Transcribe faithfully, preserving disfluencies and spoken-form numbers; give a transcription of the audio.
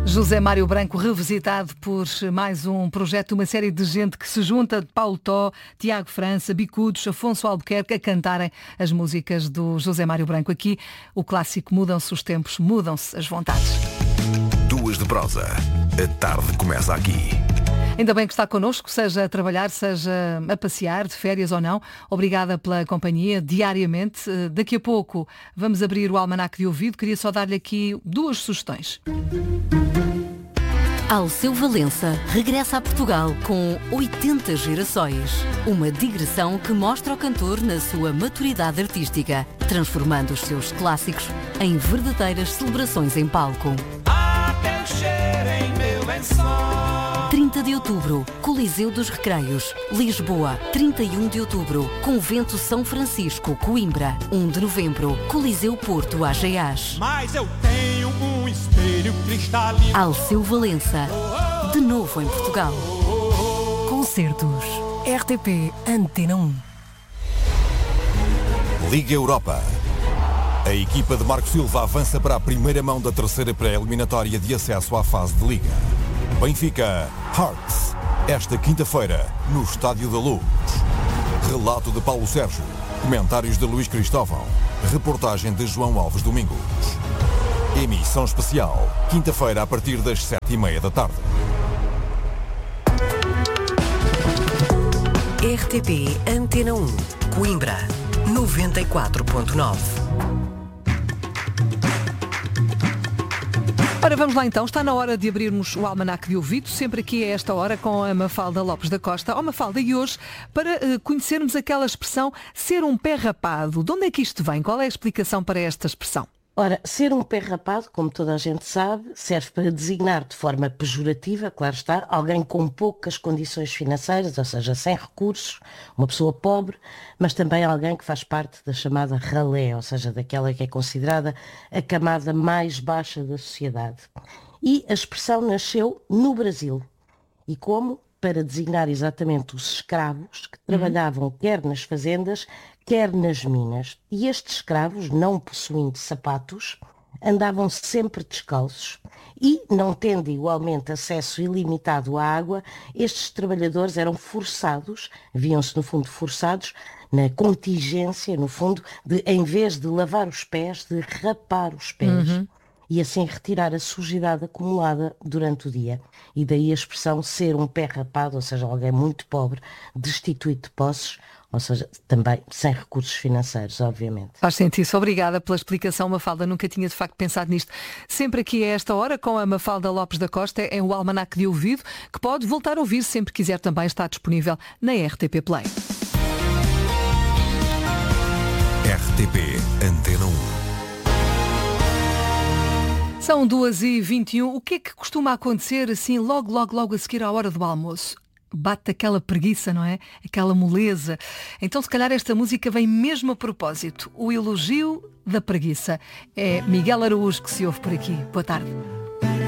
José Mário Branco revisitado por mais um projeto, uma série de gente que se junta, de Paulo Tó, Tiago França, Bicudos, Afonso Albuquerque, a cantarem as músicas do José Mário Branco. Aqui o clássico Mudam-se os tempos, mudam-se as vontades. Duas de prosa. A tarde começa aqui. Ainda bem que está connosco, seja a trabalhar, seja a passear, de férias ou não. Obrigada pela companhia diariamente. Daqui a pouco vamos abrir o almanaque de ouvido. Queria só dar-lhe aqui duas sugestões. Alceu Valença regressa a Portugal com oitenta gerações. Uma digressão que mostra o cantor na sua maturidade artística, transformando os seus clássicos em verdadeiras celebrações em palco. Há teu cheiro em meu lençol. trinta de outubro, Coliseu dos Recreios, Lisboa. trinta e um de outubro, Convento São Francisco, Coimbra. um de novembro, Coliseu Porto, Ageás. Mas eu tenho um espelho cristalino. Alceu Valença, de novo em Portugal. Concertos. R T P Antena um. Liga Europa. A equipa de Marco Silva avança para a primeira mão da terceira pré-eliminatória de acesso à fase de Liga. Benfica Hearts, esta quinta-feira, no Estádio da Luz. Relato de Paulo Sérgio, comentários de Luís Cristóvão, reportagem de João Alves Domingos. Emissão especial, quinta-feira a partir das sete e meia da tarde. R T P Antena um, Coimbra, noventa e quatro ponto nove. Ora, vamos lá então, está na hora de abrirmos o almanaque de ouvido, sempre aqui a esta hora com a Mafalda Lopes da Costa. Ó Mafalda, e hoje para uh, conhecermos aquela expressão ser um pé rapado. De onde é que isto vem? Qual é a explicação para esta expressão? Ora, ser um pé rapado, como toda a gente sabe, serve para designar de forma pejorativa, claro está, alguém com poucas condições financeiras, ou seja, sem recursos, uma pessoa pobre, mas também alguém que faz parte da chamada ralé, ou seja, daquela que é considerada a camada mais baixa da sociedade. E a expressão nasceu no Brasil. E como? Para designar exatamente os escravos que trabalhavam uhum. quer nas fazendas, quer nas minas. E estes escravos, não possuindo sapatos, andavam sempre descalços e, não tendo igualmente acesso ilimitado à água, estes trabalhadores eram forçados, viam-se no fundo forçados, na contingência, no fundo, de em vez de lavar os pés, de rapar os pés. Uhum. E assim retirar a sujidade acumulada durante o dia. E daí a expressão ser um pé rapado, ou seja, alguém muito pobre, destituído de posses, ou seja, também sem recursos financeiros, obviamente. Faz sentido. Obrigada pela explicação, Mafalda. Nunca tinha de facto pensado nisto. Sempre aqui a esta hora, com a Mafalda Lopes da Costa, é o almanaque de ouvido, que pode voltar a ouvir sempre quiser, também está disponível na R T P Play. R T P Antena um. São duas e vinte e um. O que é que costuma acontecer assim logo, logo, logo a seguir à hora do almoço? Bate aquela preguiça, não é? Aquela moleza. Então, se calhar, esta música vem mesmo a propósito. O elogio da preguiça. É Miguel Araújo que se ouve por aqui. Boa tarde.